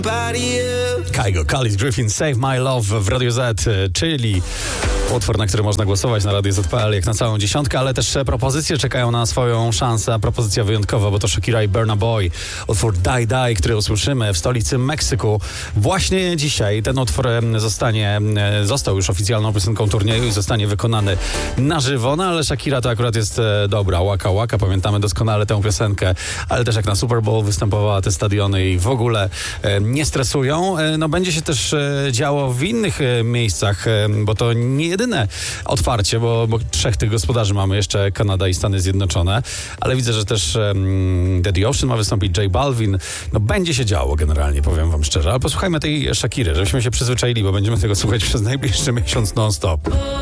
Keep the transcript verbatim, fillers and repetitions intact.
Kygo, Callis Griffin, Save My Love w Radio Z, czyli utwór, na który można głosować na Radio Z kropka p l jak na całą dziesiątkę, ale też propozycje czekają na swoją szansę. Propozycja wyjątkowa, bo to Shakira i Burna Boy. Utwór Die Die, który usłyszymy w stolicy Meksyku. Właśnie dzisiaj ten utwór zostanie, został już oficjalną piosenką turnieju i zostanie wykonany na żywo. No ale Shakira to akurat jest dobra. Waka Waka, pamiętamy doskonale tę piosenkę, ale też jak na Super Bowl występowała, te stadiony i w ogóle nie stresują. No będzie się też działo w innych miejscach, bo to nie jedyne otwarcie, bo, bo trzech tych gospodarzy mamy, jeszcze Kanada i Stany Zjednoczone, ale widzę, że też um, Daddy Ocean ma wystąpić, J Balvin. No będzie się działo generalnie, powiem wam szczerze, ale posłuchajmy tej Shakiry, żebyśmy się przyzwyczaili, bo będziemy tego słuchać przez najbliższy miesiąc non-stop.